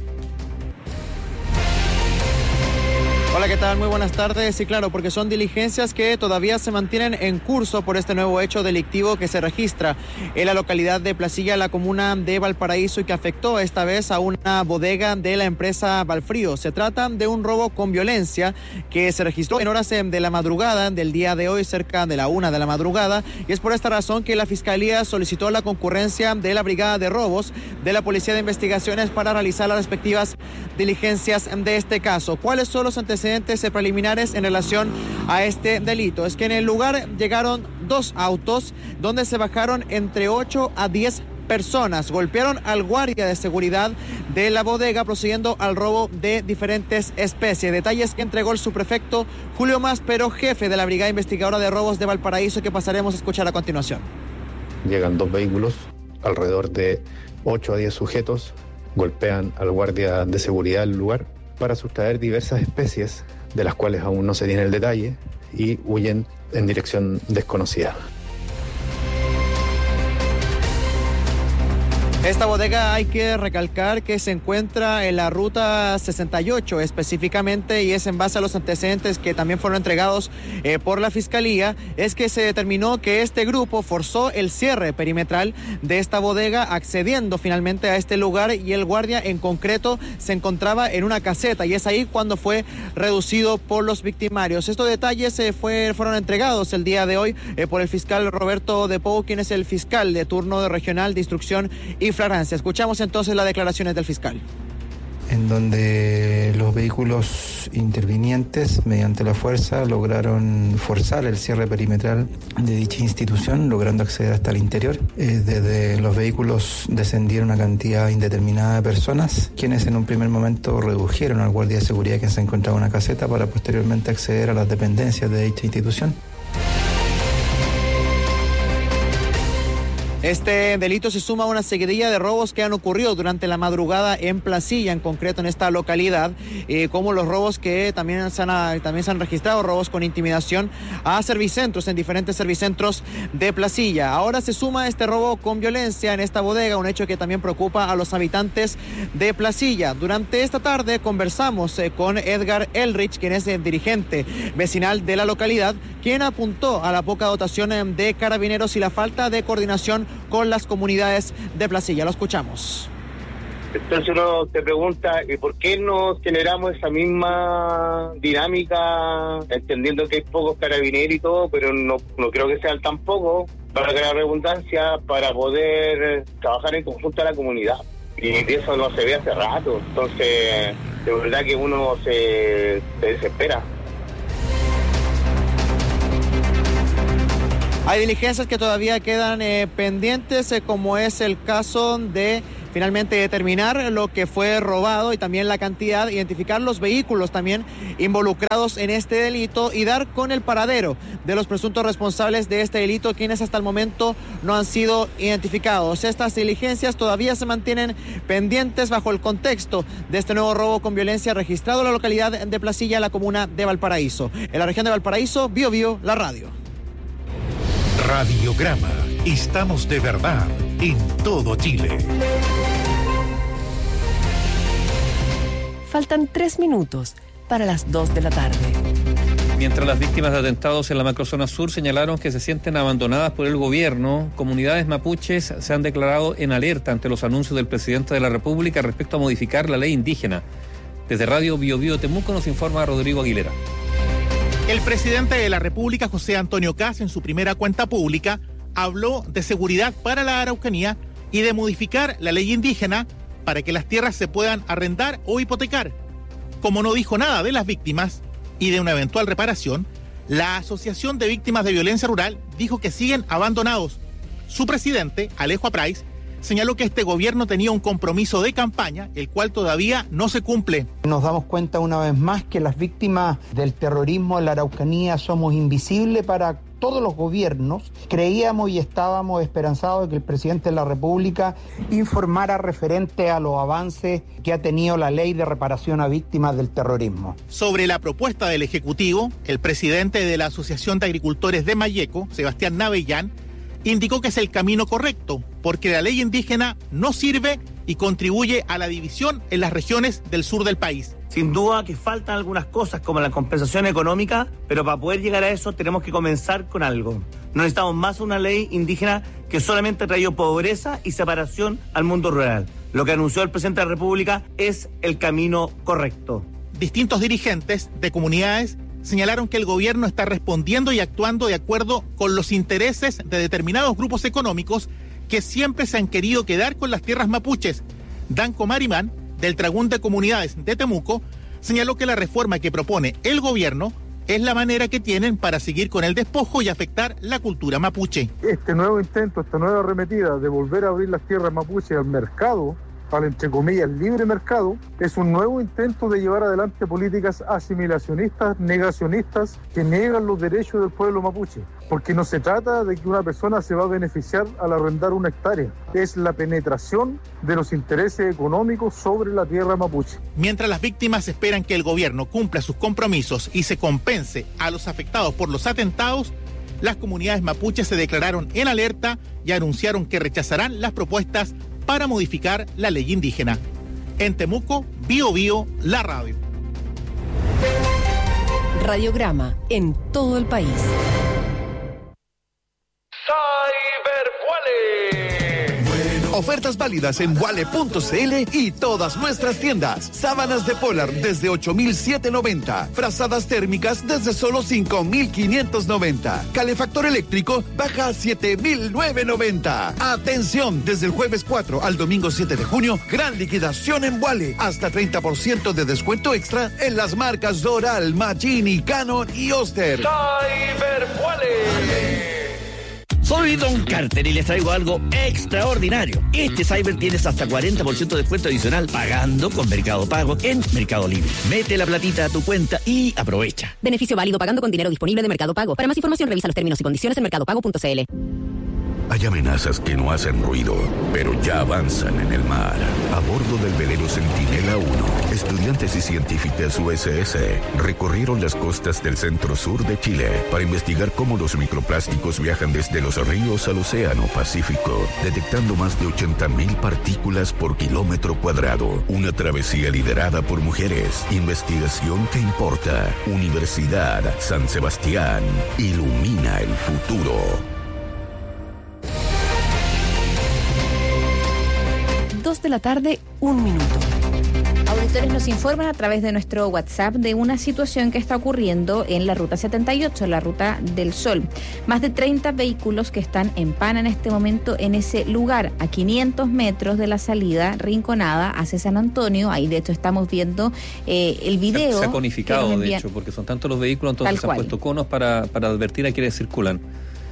Hola, ¿qué tal? Muy buenas tardes. Sí, claro, porque son diligencias que todavía se mantienen en curso por este nuevo hecho delictivo que se registra en la localidad de Placilla, la comuna de Valparaíso, y que afectó esta vez a una bodega de la empresa Valfrío. Se trata de un robo con violencia que se registró en horas de la madrugada del día de hoy, cerca de la una de la madrugada, y es por esta razón que la Fiscalía solicitó la concurrencia de la Brigada de Robos de la Policía de Investigaciones para realizar las respectivas diligencias de este caso. ¿Cuáles son los antecedentes preliminares en relación a este delito? Es que en el lugar llegaron dos autos donde se bajaron entre ocho a diez personas, golpearon al guardia de seguridad de la bodega procediendo al robo de diferentes especies. Detalles que entregó el subprefecto Julio Maspero, jefe de la Brigada Investigadora de Robos de Valparaíso, que pasaremos a escuchar a continuación. Llegan dos vehículos, alrededor de ocho a diez sujetos, golpean al guardia de seguridad del lugar para sustraer diversas especies, de las cuales aún no se tiene el detalle, y huyen en dirección desconocida. Esta bodega, hay que recalcar que se encuentra en la ruta sesenta y ocho específicamente, y es en base a los antecedentes que también fueron entregados eh, por la Fiscalía, es que se determinó que este grupo forzó el cierre perimetral de esta bodega, accediendo finalmente a este lugar, y el guardia en concreto se encontraba en una caseta, y es ahí cuando fue reducido por los victimarios. Estos detalles eh, fue, fueron entregados el día de hoy eh, por el fiscal Roberto de Pou, quien es el fiscal de turno de Regional de Instrucción y Flagrancia. Escuchamos entonces las declaraciones del fiscal. En donde los vehículos intervinientes, mediante la fuerza, lograron forzar el cierre perimetral de dicha institución, logrando acceder hasta el interior. Eh, desde los vehículos descendieron una cantidad indeterminada de personas, quienes en un primer momento redujeron al guardia de seguridad que se encontraba en una caseta para posteriormente acceder a las dependencias de dicha institución. Este delito se suma a una seguidilla de robos que han ocurrido durante la madrugada en Placilla, en concreto en esta localidad, eh, como los robos que también se, han, también se han registrado, robos con intimidación a servicentros en diferentes servicentros de Placilla. Ahora se suma este robo con violencia en esta bodega, un hecho que también preocupa a los habitantes de Placilla. Durante esta tarde conversamos eh, con Edgar Elrich, quien es el dirigente vecinal de la localidad, quien apuntó a la poca dotación eh, de carabineros y la falta de coordinación con las comunidades de Placilla. Lo escuchamos. Entonces uno se pregunta, ¿y por qué no generamos esa misma dinámica, entendiendo que hay pocos carabineros y todo, pero no, no creo que sean tan pocos, para crear redundancia, para poder trabajar en conjunto a la comunidad? Y eso no se ve hace rato, entonces de verdad que uno se, se desespera. Hay diligencias que todavía quedan eh, pendientes, eh, como es el caso de finalmente determinar lo que fue robado y también la cantidad, identificar los vehículos también involucrados en este delito y dar con el paradero de los presuntos responsables de este delito, quienes hasta el momento no han sido identificados. Estas diligencias todavía se mantienen pendientes bajo el contexto de este nuevo robo con violencia registrado en la localidad de Placilla, la comuna de Valparaíso. En la región de Valparaíso, Bio Bio, la radio. Radiograma. Estamos de verdad en todo Chile. Faltan tres minutos para las dos de la tarde. Mientras las víctimas de atentados en la macrozona sur señalaron que se sienten abandonadas por el gobierno, comunidades mapuches se han declarado en alerta ante los anuncios del presidente de la República respecto a modificar la ley indígena. Desde Radio Bio Bio Temuco nos informa Rodrigo Aguilera. El presidente de la República, José Antonio Kast, en su primera cuenta pública, habló de seguridad para la Araucanía y de modificar la ley indígena para que las tierras se puedan arrendar o hipotecar. Como no dijo nada de las víctimas y de una eventual reparación, la Asociación de Víctimas de Violencia Rural dijo que siguen abandonados. Su presidente, Alejo Aprais, señaló que este gobierno tenía un compromiso de campaña, el cual todavía no se cumple. Nos damos cuenta una vez más que las víctimas del terrorismo en la Araucanía somos invisibles para todos los gobiernos. Creíamos y estábamos esperanzados de que el presidente de la República informara referente a los avances que ha tenido la ley de reparación a víctimas del terrorismo. Sobre la propuesta del Ejecutivo, el presidente de la Asociación de Agricultores de Mayeco, Sebastián Navellán, indicó que es el camino correcto, porque la ley indígena no sirve y contribuye a la división en las regiones del sur del país. Sin duda que faltan algunas cosas como la compensación económica, pero para poder llegar a eso tenemos que comenzar con algo. No necesitamos más una ley indígena que solamente ha traído pobreza y separación al mundo rural. Lo que anunció el presidente de la República es el camino correcto. Distintos dirigentes de comunidades señalaron que el gobierno está respondiendo y actuando de acuerdo con los intereses de determinados grupos económicos que siempre se han querido quedar con las tierras mapuches. Danco Marimán, del Tragún de Comunidades de Temuco, señaló que la reforma que propone el gobierno es la manera que tienen para seguir con el despojo y afectar la cultura mapuche. Este nuevo intento, esta nueva arremetida de volver a abrir las tierras mapuches al mercado, al entre comillas libre mercado, es un nuevo intento de llevar adelante políticas asimilacionistas, negacionistas, que niegan los derechos del pueblo mapuche. Porque no se trata de que una persona se va a beneficiar al arrendar una hectárea, es la penetración de los intereses económicos sobre la tierra mapuche. Mientras las víctimas esperan que el gobierno cumpla sus compromisos y se compense a los afectados por los atentados, las comunidades mapuches se declararon en alerta y anunciaron que rechazarán las propuestas para modificar la ley indígena. En Temuco, Bio Bio, la radio. Radiograma en todo el país. Ofertas válidas en wale punto cl y todas nuestras tiendas. Sábanas de Polar desde ocho mil setecientos noventa. Frazadas térmicas desde solo cinco mil quinientos noventa. Calefactor eléctrico baja a siete mil novecientos noventa. Atención, desde el jueves cuatro al domingo siete de junio, gran liquidación en Wale. Hasta treinta por ciento de descuento extra en las marcas Doral, Machini, Canon y Oster. Cyber Wale. Soy Don Carter y les traigo algo extraordinario. Este Cyber tienes hasta cuarenta por ciento de descuento adicional pagando con Mercado Pago en Mercado Libre. Mete la platita a tu cuenta y aprovecha. Beneficio válido pagando con dinero disponible de Mercado Pago. Para más información revisa los términos y condiciones en mercado pago punto cl. Hay amenazas que no hacen ruido, pero ya avanzan en el mar. A bordo del velero Centinela uno, estudiantes y científicas U S S recorrieron las costas del centro-sur de Chile para investigar cómo los microplásticos viajan desde los ríos al Océano Pacífico, detectando más de ochenta mil partículas por kilómetro cuadrado. Una travesía liderada por mujeres. Investigación que importa. Universidad San Sebastián. Ilumina el futuro. Dos de la tarde, un minuto. Auditores nos informan a través de nuestro WhatsApp de una situación que está ocurriendo en la Ruta setenta y ocho, la Ruta del Sol. Más de treinta vehículos que están en pana en este momento en ese lugar, a quinientos metros de la salida Rinconada hacia San Antonio. Ahí de hecho estamos viendo eh, el video. Se, se ha conificado, de hecho, porque son tantos los vehículos, entonces se han puesto conos para, para advertir a quienes circulan.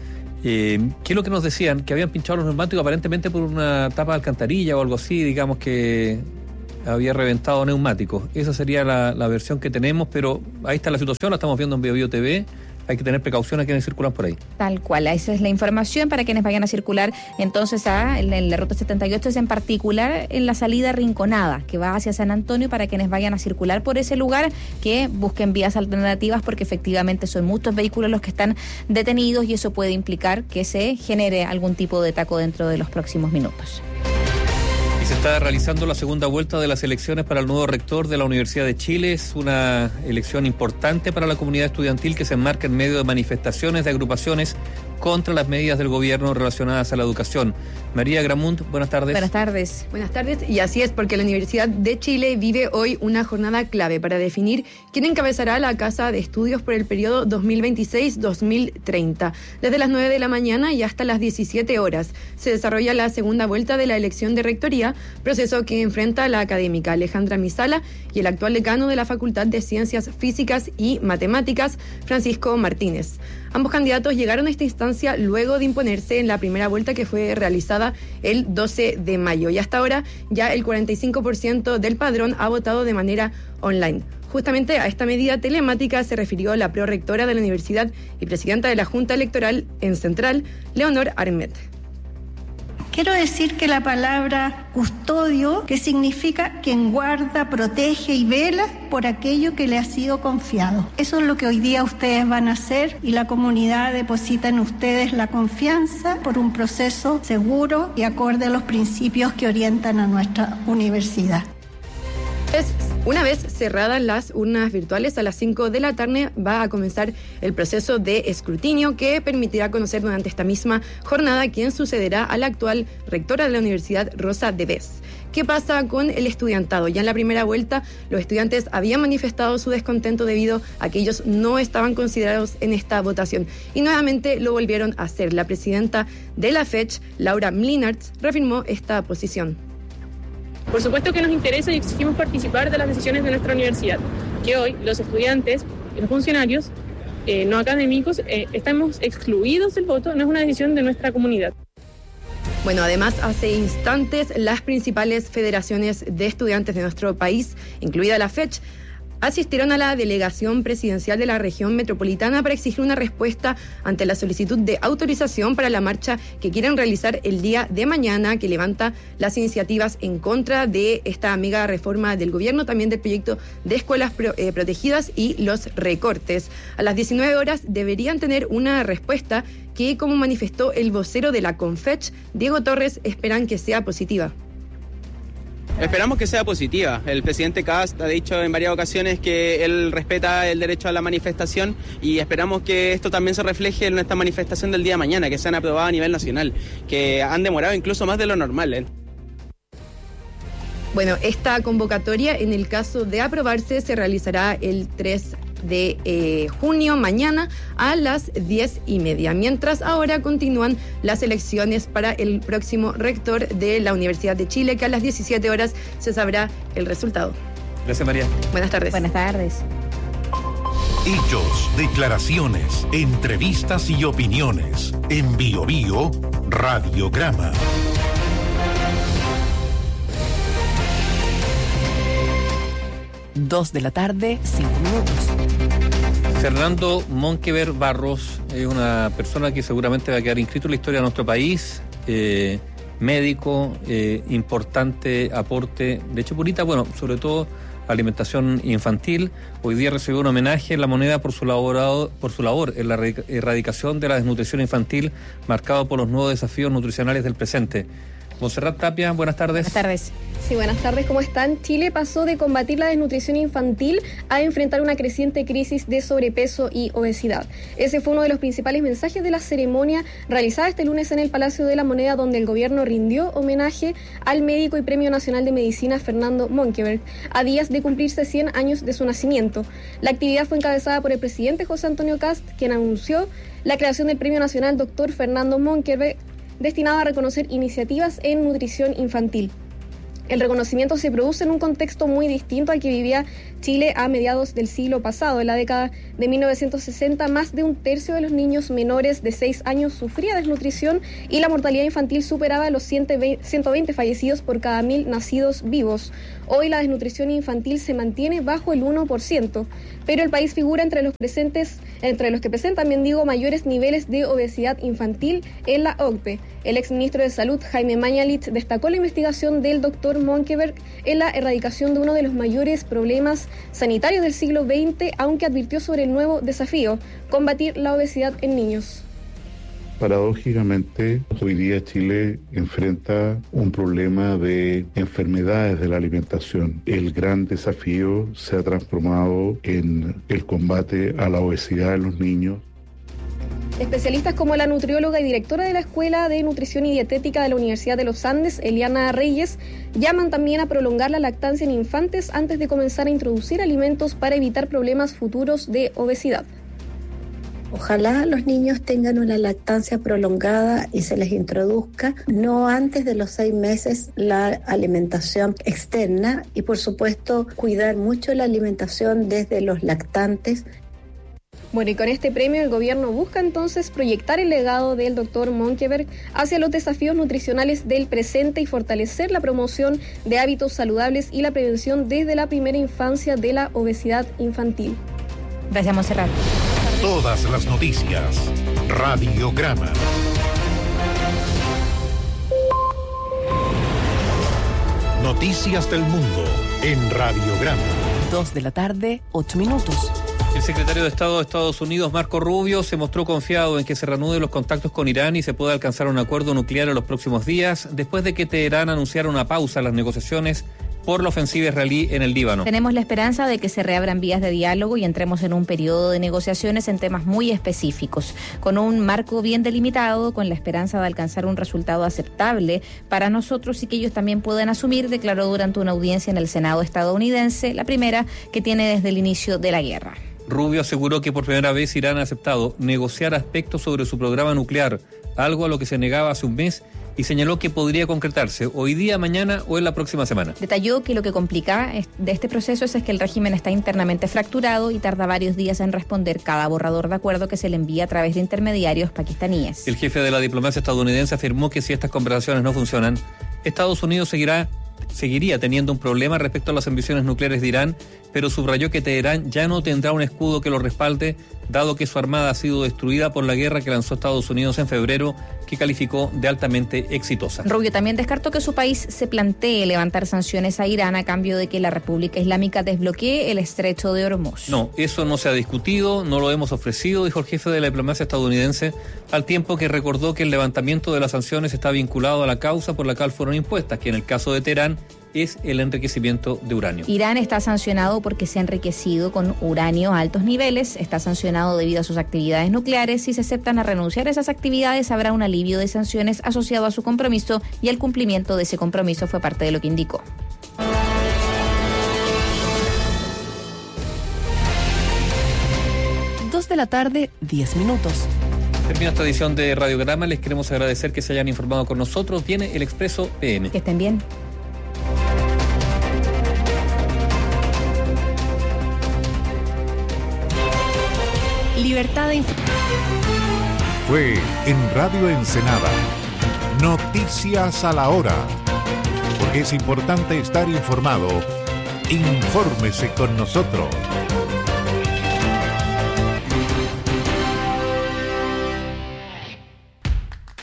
Eh, ¿Qué es lo que nos decían? Que habían pinchado los neumáticos aparentemente por una tapa de alcantarilla o algo así, digamos que había reventado neumáticos. Esa sería la, la versión que tenemos, pero ahí está la situación, la estamos viendo en Bio Bio T V. Hay que tener precaución a quienes circulan por ahí. Tal cual, esa es la información para quienes vayan a circular entonces a en, en la Ruta setenta y ocho, es en particular en la salida Rinconada, que va hacia San Antonio, para quienes vayan a circular por ese lugar, que busquen vías alternativas, porque efectivamente son muchos vehículos los que están detenidos y eso puede implicar que se genere algún tipo de taco dentro de los próximos minutos. Se está realizando la segunda vuelta de las elecciones para el nuevo rector de la Universidad de Chile. Es una elección importante para la comunidad estudiantil que se enmarca en medio de manifestaciones de agrupaciones contra las medidas del gobierno relacionadas a la educación. María Gramunt, buenas tardes. Buenas tardes. Buenas tardes, y así es, porque la Universidad de Chile vive hoy una jornada clave para definir quién encabezará la Casa de Estudios por el periodo dos mil veintiséis a dos mil treinta. Desde las nueve de la mañana y hasta las diecisiete horas se desarrolla la segunda vuelta de la elección de rectoría, proceso que enfrenta a la académica Alejandra Misala y el actual decano de la Facultad de Ciencias Físicas y Matemáticas, Francisco Martínez. Ambos candidatos llegaron a esta instancia luego de imponerse en la primera vuelta, que fue realizada el doce de mayo. Y hasta ahora ya el cuarenta y cinco por ciento del padrón ha votado de manera online. Justamente a esta medida telemática se refirió la prorectora de la universidad y presidenta de la Junta Electoral en Central, Leonor Armet. Quiero decir que la palabra custodio, que significa quien guarda, protege y vela por aquello que le ha sido confiado. Eso es lo que hoy día ustedes van a hacer, y la comunidad deposita en ustedes la confianza por un proceso seguro y acorde a los principios que orientan a nuestra universidad. Una vez cerradas las urnas virtuales, a las cinco de la tarde va a comenzar el proceso de escrutinio que permitirá conocer durante esta misma jornada quién sucederá a la actual rectora de la Universidad, Rosa Devés. ¿Qué pasa con el estudiantado? Ya en la primera vuelta los estudiantes habían manifestado su descontento debido a que ellos no estaban considerados en esta votación y nuevamente lo volvieron a hacer. La presidenta de la F E C H, Laura Mlinartz, reafirmó esta posición. Por supuesto que nos interesa y exigimos participar de las decisiones de nuestra universidad, que hoy los estudiantes y los funcionarios eh, no académicos eh, estamos excluidos del voto, no es una decisión de nuestra comunidad. Bueno, además, hace instantes las principales federaciones de estudiantes de nuestro país, incluida la F E C H, asistieron a la delegación presidencial de la región metropolitana para exigir una respuesta ante la solicitud de autorización para la marcha que quieren realizar el día de mañana, que levanta las iniciativas en contra de esta mega reforma del gobierno, también del proyecto de escuelas pro, eh, protegidas y los recortes. A las diecinueve horas deberían tener una respuesta que, como manifestó el vocero de la CONFECH, Diego Torres, esperan que sea positiva. Esperamos que sea positiva. El presidente Kast ha dicho en varias ocasiones que él respeta el derecho a la manifestación y esperamos que esto también se refleje en nuestra manifestación del día de mañana, que sean aprobadas a nivel nacional, que han demorado incluso más de lo normal, ¿eh? Bueno, esta convocatoria, en el caso de aprobarse, se realizará el tres de eh, junio, mañana, a las diez y media. Mientras ahora continúan las elecciones para el próximo rector de la Universidad de Chile, que a las diecisiete horas se sabrá el resultado. Gracias, María. Buenas tardes. Buenas tardes. Hechos, declaraciones, entrevistas y opiniones. En Bio Bio, Radiograma. Dos de la tarde, cinco minutos. Fernando Monkeberg Barros es una persona que seguramente va a quedar inscrito en la historia de nuestro país, eh, médico, eh, importante aporte de hecho purita, bueno, sobre todo alimentación infantil. Hoy día recibió un homenaje en La Moneda por su labor, por su labor en la erradicación de la desnutrición infantil, marcado por los nuevos desafíos nutricionales del presente. Montserrat Tapia, buenas tardes. Buenas tardes. Sí, buenas tardes, ¿cómo están? Chile pasó de combatir la desnutrición infantil a enfrentar una creciente crisis de sobrepeso y obesidad. Ese fue uno de los principales mensajes de la ceremonia realizada este lunes en el Palacio de la Moneda, donde el gobierno rindió homenaje al médico y Premio Nacional de Medicina Fernando Monkeberg, a días de cumplirse cien años de su nacimiento. La actividad fue encabezada por el presidente José Antonio Kast, quien anunció la creación del Premio Nacional Doctor Fernando Monkeberg, destinado a reconocer iniciativas en nutrición infantil. El reconocimiento se produce en un contexto muy distinto al que vivía Chile a mediados del siglo pasado. En la década de mil novecientos sesenta, más de un tercio de los niños menores de seis años sufría desnutrición y la mortalidad infantil superaba los ciento veinte fallecidos por cada mil nacidos vivos. Hoy la desnutrición infantil se mantiene bajo el uno por ciento, pero el país figura entre los presentes, entre los que presentan, bien digo, mayores niveles de obesidad infantil en la O C P E. El exministro de Salud, Jaime Mañalich, destacó la investigación del doctor Monkeberg en la erradicación de uno de los mayores problemas sanitarios del siglo veinte, aunque advirtió sobre el nuevo desafío: combatir la obesidad en niños. Paradójicamente, hoy día Chile enfrenta un problema de enfermedades de la alimentación. El gran desafío se ha transformado en el combate a la obesidad en los niños. Especialistas como la nutrióloga y directora de la Escuela de Nutrición y Dietética de la Universidad de los Andes, Eliana Reyes, llaman también a prolongar la lactancia en infantes antes de comenzar a introducir alimentos para evitar problemas futuros de obesidad. Ojalá los niños tengan una lactancia prolongada y se les introduzca no antes de los seis meses la alimentación externa y, por supuesto, cuidar mucho la alimentación desde los lactantes. Bueno, y con este premio el gobierno busca entonces proyectar el legado del doctor Monkeberg hacia los desafíos nutricionales del presente y fortalecer la promoción de hábitos saludables y la prevención desde la primera infancia de la obesidad infantil. Gracias, Montserrat. Todas las noticias. Radiograma. Noticias del mundo en Radiograma. Dos de la tarde, ocho minutos. El secretario de Estado de Estados Unidos, Marco Rubio, se mostró confiado en que se reanuden los contactos con Irán y se pueda alcanzar un acuerdo nuclear en los próximos días, después de que Teherán anunciara una pausa en las negociaciones por la ofensiva israelí en el Líbano. Tenemos la esperanza de que se reabran vías de diálogo y entremos en un periodo de negociaciones en temas muy específicos, con un marco bien delimitado, con la esperanza de alcanzar un resultado aceptable para nosotros y que ellos también puedan asumir, declaró durante una audiencia en el Senado estadounidense, la primera que tiene desde el inicio de la guerra. Rubio aseguró que por primera vez Irán ha aceptado negociar aspectos sobre su programa nuclear, algo a lo que se negaba hace un mes, y señaló que podría concretarse hoy día, mañana o en la próxima semana. Detalló que lo que complica de este proceso es que el régimen está internamente fracturado y tarda varios días en responder cada borrador de acuerdo que se le envía a través de intermediarios pakistaníes. El jefe de la diplomacia estadounidense afirmó que si estas conversaciones no funcionan, Estados Unidos seguirá seguiría teniendo un problema respecto a las ambiciones nucleares de Irán, pero subrayó que Teherán ya no tendrá un escudo que lo respalde, dado que su armada ha sido destruida por la guerra que lanzó Estados Unidos en febrero, que calificó de altamente exitosa. Rubio también descartó que su país se plantee levantar sanciones a Irán a cambio de que la República Islámica desbloquee el estrecho de Hormuz. No, eso no se ha discutido, no lo hemos ofrecido, dijo el jefe de la diplomacia estadounidense, al tiempo que recordó que el levantamiento de las sanciones está vinculado a la causa por la cual fueron impuestas, que en el caso de Teherán es el enriquecimiento de uranio. Irán está sancionado porque se ha enriquecido con uranio a altos niveles, está sancionado debido a sus actividades nucleares. Si se aceptan a renunciar a esas actividades, habrá un alivio de sanciones asociado a su compromiso y el cumplimiento de ese compromiso fue parte de lo que indicó. Dos de la tarde, diez minutos. Termina esta edición de Radiograma. Les queremos agradecer que se hayan informado con nosotros. Viene el Expreso P M. Que estén bien. Libertad de información. Fue en Radio Ensenada. Noticias a la hora. Porque es importante estar informado. Infórmese con nosotros.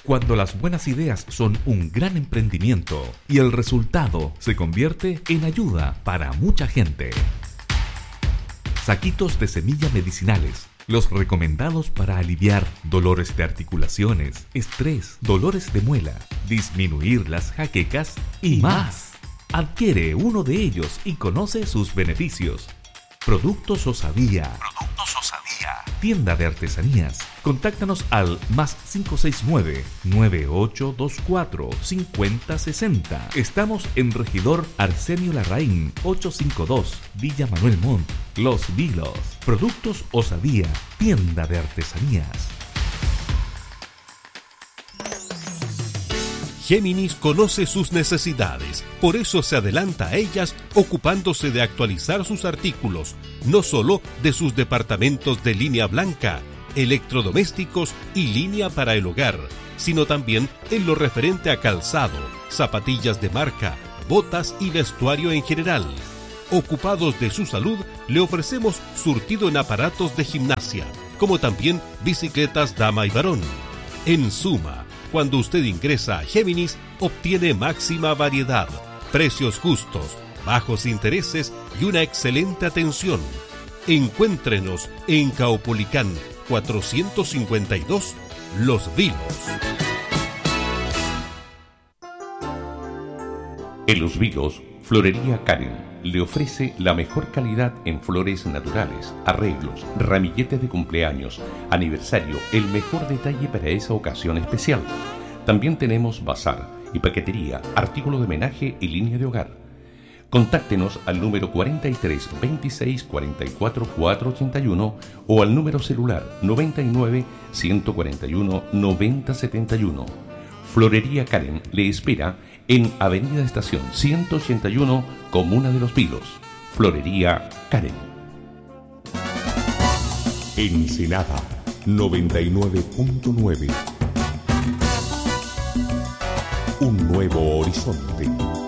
Cuando las buenas ideas son un gran emprendimiento y el resultado se convierte en ayuda para mucha gente. Saquitos de semilla medicinales. Los recomendados para aliviar dolores de articulaciones, estrés, dolores de muela, disminuir las jaquecas y más. Adquiere uno de ellos y conoce sus beneficios. Productos Osadía. Productos Osadía. Tienda de artesanías. Contáctanos al más cinco seis nueve, nueve ocho dos cuatro, cinco cero seis cero. Estamos en Regidor Arsenio Larraín, ochocientos cincuenta y dos, Villa Manuel Montt, Los Vilos. Productos Osadía. Tienda de artesanías. Géminis conoce sus necesidades, por eso se adelanta a ellas ocupándose de actualizar sus artículos, no solo de sus departamentos de línea blanca, electrodomésticos y línea para el hogar, sino también en lo referente a calzado, zapatillas de marca, botas y vestuario en general. Ocupados de su salud, le ofrecemos surtido en aparatos de gimnasia, como también bicicletas dama y varón. En suma, cuando usted ingresa a Géminis, obtiene máxima variedad, precios justos, bajos intereses y una excelente atención. Encuéntrenos en Caupolicán cuatrocientos cincuenta y dos, Los Vilos. En Los Vilos, Florería Karen le ofrece la mejor calidad en flores naturales, arreglos, ramilletes de cumpleaños, aniversario, el mejor detalle para esa ocasión especial. También tenemos bazar y paquetería, artículos de homenaje y línea de hogar. Contáctenos al número cuarenta y tres, veintiséis, cuarenta y cuatro, cuatrocientos ochenta y uno o al número celular noventa y nueve, ciento cuarenta y uno, noventa setenta y uno. Florería Karen le espera en Avenida Estación ciento ochenta y uno, Comuna de Los Vilos. Florería Karen. Ensenada noventa y nueve punto nueve. Un nuevo horizonte.